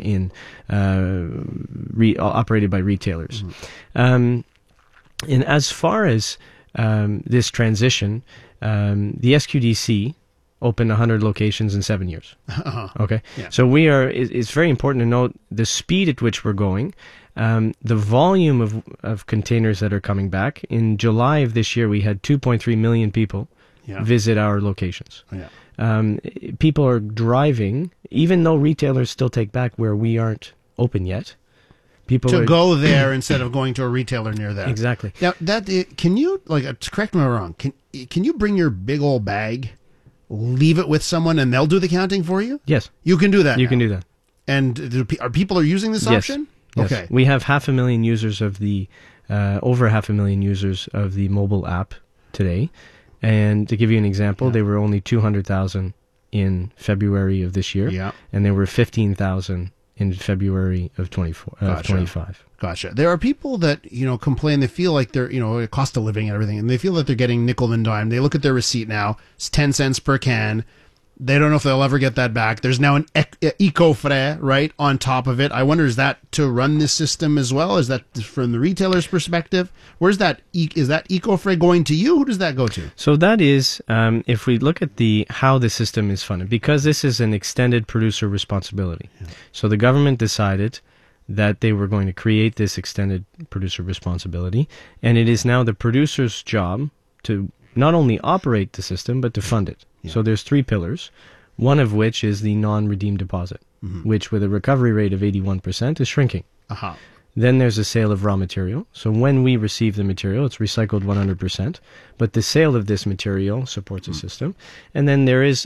operated by retailers. And as far as this transition, the SQDC opened 100 locations in 7 years. Okay? Yeah. So it's very important to note the speed at which we're going. The volume of containers that are coming back. In July of this year, we had 2.3 million people visit our locations. Yeah. People are driving, even though retailers still take back where we aren't open yet. People go there instead of going to a retailer near there. Exactly. Now, can you, correct me if I'm wrong, can you bring your big old bag, leave it with someone, and they'll do the counting for you? Yes. You can do that. You can do that. And are people using this option? Yes. Okay. We have 500,000 users of the, over 500,000 users of the mobile app today. And to give you an example, they were only 200,000 in February of this year. And there were 15,000 in February of 25. Gotcha. There are people that, complain, they feel like they're, cost of living and everything, and they feel that they're getting nickel and dime. They look at their receipt now, it's 10 cents per can. They don't know if they'll ever get that back. There's now an eco-frais, right, on top of it. I wonder, is that to run this system as well? Is that from the retailer's perspective? Where's that? Is that eco-frais going to you? Who does that go to? So that is, if we look at how the system is funded, because this is an extended producer responsibility. Yeah. So the government decided that they were going to create this extended producer responsibility, and it is now the producer's job to not only operate the system, but to fund it. Yeah. So there's three pillars, one of which is the non-redeemed deposit, which with a recovery rate of 81% is shrinking. Then there's a sale of raw material. So when we receive the material, it's recycled 100%, but the sale of this material supports the system. And then there's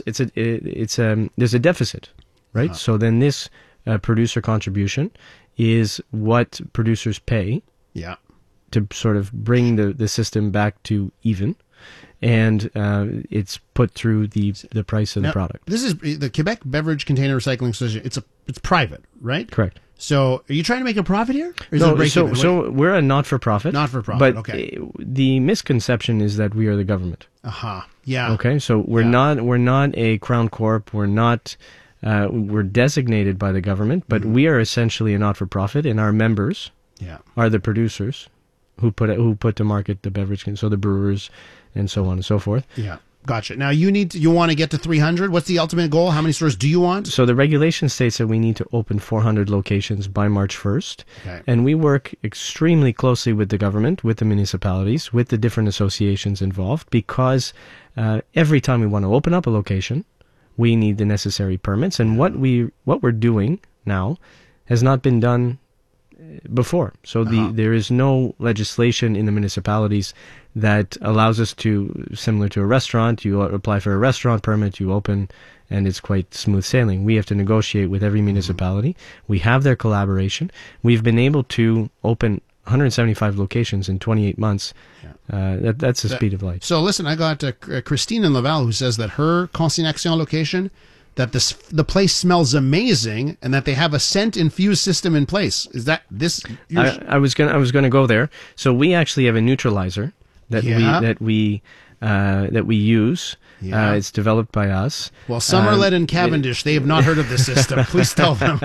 a deficit, right? So then this producer contribution is what producers pay to sort of bring the system back to even. And it's put through the price of the product. This is the Quebec Beverage Container Recycling Association. It's private, right? Correct. So, are you trying to make a profit here? No, so we're a not-for-profit. Not-for-profit, but okay. The misconception is that we are the government. Yeah. Okay, so we're not a Crown Corp. We're not. We're designated by the government, but we are essentially a not-for-profit, and our members are the producers who put to market the beverage, so the brewers and so on and so forth. Yeah, gotcha. Now you want to get to 300. What's the ultimate goal? How many stores do you want? So the regulation states that we need to open 400 locations by March 1st. Okay. And we work extremely closely with the government, with the municipalities, with the different associations involved, because every time we want to open up a location, we need the necessary permits. And what we're doing now has not been done before. So there is no legislation in the municipalities that allows us to, similar to a restaurant, you apply for a restaurant permit, you open, and it's quite smooth sailing. We have to negotiate with every municipality. We have their collaboration. We've been able to open 175 locations in 28 months. That's the speed of light. So listen, I got Christine in Laval who says that her Consigne Action location, that the place smells amazing and that they have a scent-infused system in place. Is that this? I was gonna go there. So we actually have a neutralizer that we use. Yeah. It's developed by us. Well, Somerled and Cavendish, they have not heard of this system. Please tell them.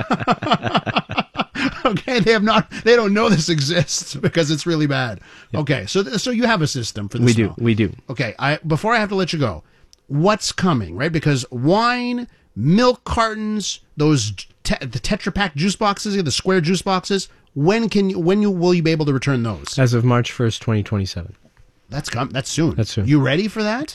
Okay, they don't know this exists because it's really bad. Yep. Okay, so you have a system for this. We do. Okay, before I have to let you go, what's coming, right? Because wine, milk cartons, those the Tetra Pak juice boxes, the square juice boxes, when will you be able to return those? As of March 1st, 2027. That's soon. That's soon. You ready for that?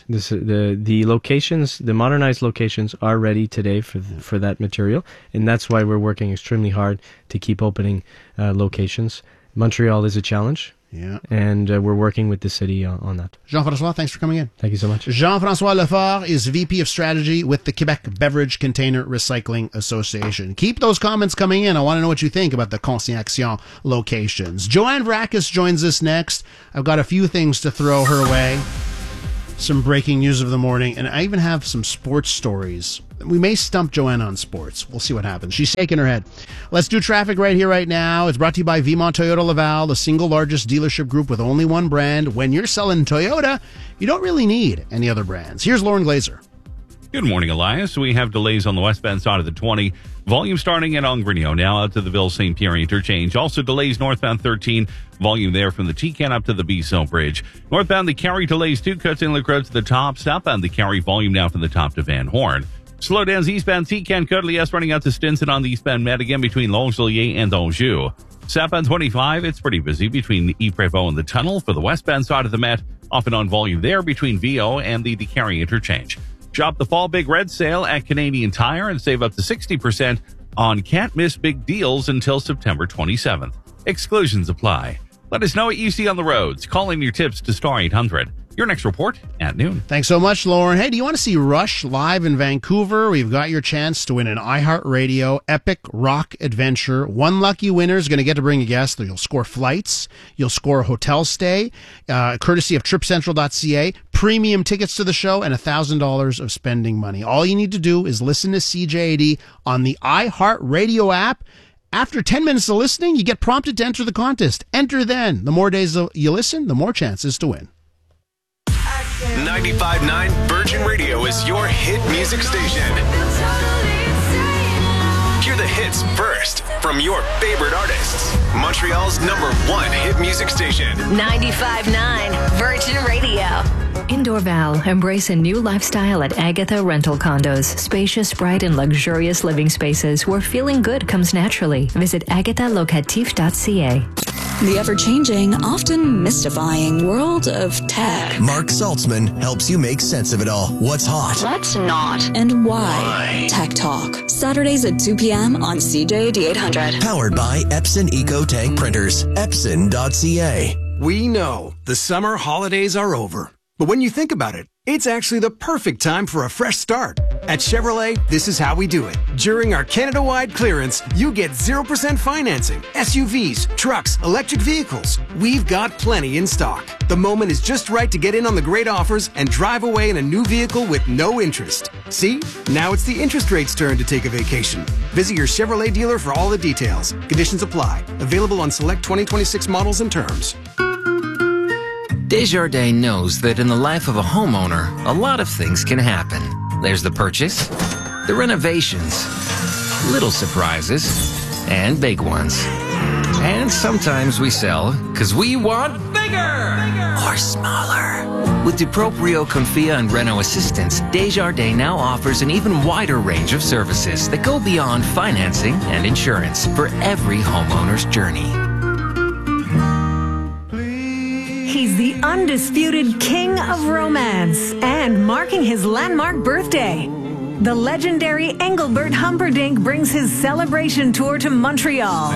The locations, the modernized locations, are ready today for that material, and that's why we're working extremely hard to keep opening locations. Montreal is a challenge. Yeah. And we're working with the city on that. Jean-François, thanks for coming in. Thank you so much. Jean-François Lefort is VP of Strategy with the Quebec Beverage Container Recycling Association. Keep those comments coming in. I want to know what you think about the Consignation locations. Joanne Vrakis joins us next. I've got a few things to throw her way. Some breaking news of the morning, and I even have some sports stories. We may stump Joanne on sports. We'll see what happens. She's shaking her head. Let's do traffic right here, right now. It's brought to you by Vimont Toyota Laval, the single largest dealership group with only one brand. When you're selling Toyota, you don't really need any other brands. Here's Lauren Glazer. Good morning, Elias. We have delays on the westbound side of the 20. Volume starting at Angrigno, now out to the Ville-St. Pierre interchange. Also delays northbound 13. Volume there from the T-Can up to the Bissau Bridge. Northbound the Carrie delays 2 cuts in Lacroix to the top. Southbound the Carrie volume now from the top to Van Horn. Slow downs eastbound T-Can Cudlias running out to Stinson on the eastbound Madigan between Longueuil and Anjou. Southbound 25, it's pretty busy between Ypres-Prévost and the tunnel. For the westbound side of the Met, off and on volume there between VO and the Carrie interchange. Shop the Fall Big Red Sale at Canadian Tire and save up to 60% on can't miss big deals until September 27th. Exclusions apply. Let us know what you see on the roads. Call in your tips to Star 800. Your next report at noon. Thanks so much, Lauren. Hey, do you want to see Rush live in Vancouver? We've got your chance to win an iHeartRadio Epic Rock Adventure. One lucky winner is going to get to bring a guest. You'll score flights. You'll score a hotel stay, courtesy of TripCentral.ca, premium tickets to the show, and $1,000 of spending money. All you need to do is listen to CJAD on the iHeartRadio app. After 10 minutes of listening, you get prompted to enter the contest. Enter then. The more days you listen, the more chances to win. 95.9 Virgin Radio is your hit music station. Hear the hits first from your favorite artists. Montreal's #1 hit music station. 95.9 Virgin Radio. In Dorval, embrace a new lifestyle at Agatha Rental Condos. Spacious, bright, and luxurious living spaces where feeling good comes naturally. Visit agathalocatif.ca. The ever-changing, often mystifying world of tech. Mark Saltzman helps you make sense of it all. What's hot? What's not? And why? Tech Talk. Saturdays at 2 p.m. on CJAD 800. Powered by Epson EcoTank Printers. Epson.ca. We know the summer holidays are over. But when you think about it, it's actually the perfect time for a fresh start. At Chevrolet, this is how we do it. During our Canada-wide clearance, you get 0% financing, SUVs, trucks, electric vehicles. We've got plenty in stock. The moment is just right to get in on the great offers and drive away in a new vehicle with no interest. See? Now it's the interest rate's turn to take a vacation. Visit your Chevrolet dealer for all the details. Conditions apply. Available on select 2026 models and terms. Desjardins knows that in the life of a homeowner, a lot of things can happen. There's the purchase, the renovations, little surprises, and big ones. And sometimes we sell because we want bigger or smaller. With DuProprio, Confia, and Reno Assistance, Desjardins now offers an even wider range of services that go beyond financing and insurance for every homeowner's journey. He's the undisputed king of romance and marking his landmark birthday. The legendary Engelbert Humperdinck brings his celebration tour to Montreal.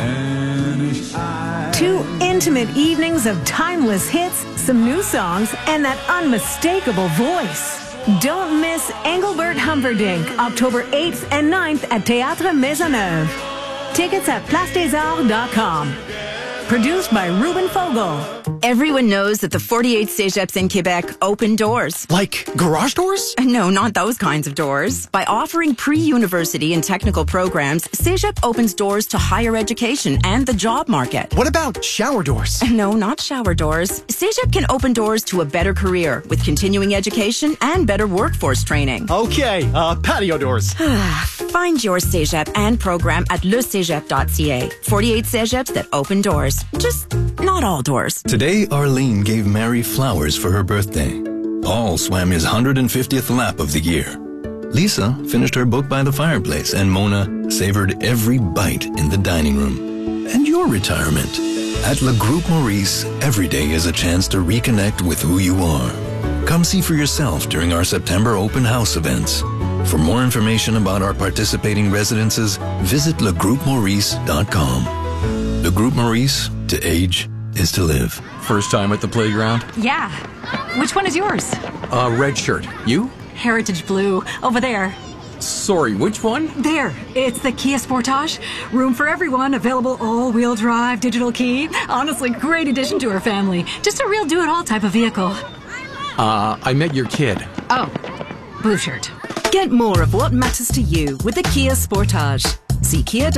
2 intimate evenings of timeless hits, some new songs, and that unmistakable voice. Don't miss Engelbert Humperdinck, October 8th and 9th at Théâtre Maisonneuve. Tickets at placedesarts.com. Produced by Ruben Fogel. Everyone knows that the 48 Cégeps in Quebec open doors. Like garage doors? No, not those kinds of doors. By offering pre-university and technical programs, Cégep opens doors to higher education and the job market. What about shower doors? No, not shower doors. Cégep can open doors to a better career with continuing education and better workforce training. Okay, patio doors. Find your Cégep and program at lecégep.ca. 48 Cégeps that open doors. Just not all doors. Today, Arlene gave Mary flowers for her birthday. Paul swam his 150th lap of the year. Lisa finished her book by the fireplace, and Mona savored every bite in the dining room. And your retirement. At Le Groupe Maurice, every day is a chance to reconnect with who you are. Come see for yourself during our September open house events. For more information about our participating residences, visit legroupemaurice.com. Le Groupe Maurice, to age is to live. First time at the playground? Yeah. Which one is yours? Red shirt. You? Heritage Blue. Over there. Sorry, which one? There. It's the Kia Sportage. Room for everyone. Available all-wheel drive, digital key. Honestly, great addition to our family. Just a real do-it-all type of vehicle. I met your kid. Oh. Blue shirt. Get more of what matters to you with the Kia Sportage. See Kia